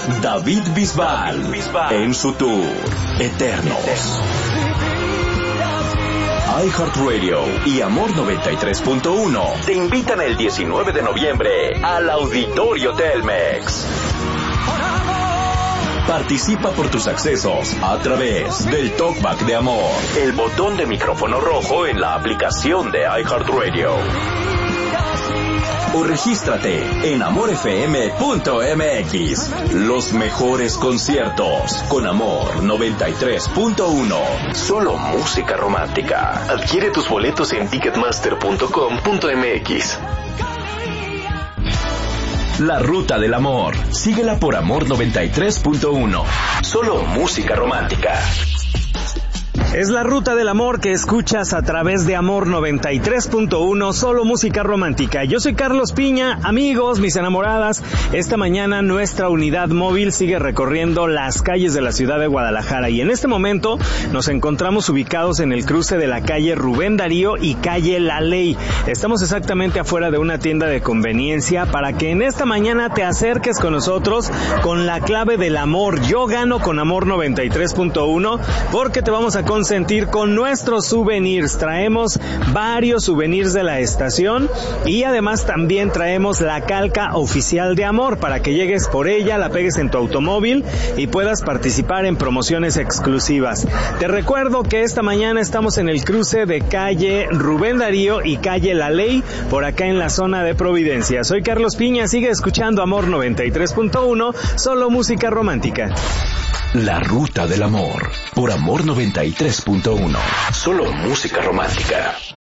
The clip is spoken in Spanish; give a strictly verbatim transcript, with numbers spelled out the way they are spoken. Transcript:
David Bisbal, David Bisbal en su tour Eternos. iHeartRadio y Amor noventa y tres punto uno te invitan el diecinueve de noviembre al Auditorio Telmex. Participa por tus accesos a través del Talkback de Amor, el botón de micrófono rojo en la aplicación de iHeartRadio. O regístrate en amor f m punto m x. Los mejores conciertos con Amor noventa y tres punto uno. Solo música romántica. Adquiere tus boletos en ticketmaster punto com punto m x. La Ruta del Amor. Síguela por Amor noventa y tres punto uno. Solo música romántica. Es la Ruta del Amor que escuchas a través de Amor noventa y tres punto uno, solo música romántica. Yo soy Carlos Piña, amigos, mis enamoradas. Esta mañana nuestra unidad móvil sigue recorriendo las calles de la ciudad de Guadalajara y en este momento nos encontramos ubicados en el cruce de la calle Rubén Darío y calle La Ley. Estamos exactamente afuera de una tienda de conveniencia para que en esta mañana te acerques con nosotros con la clave del amor. Yo gano con Amor noventa y tres punto uno porque te vamos a consentir con nuestros souvenirs. Traemos varios souvenirs de la estación y además también traemos la calca oficial de Amor para que llegues por ella, la pegues en tu automóvil y puedas participar en promociones exclusivas. Te recuerdo que esta mañana estamos en el cruce de calle Rubén Darío y calle La Ley, por acá en la zona de Providencia. Soy Carlos Piña, sigue escuchando Amor noventa y tres punto uno, solo música romántica. La Ruta del Amor, por Amor noventa y tres punto uno. Solo música romántica.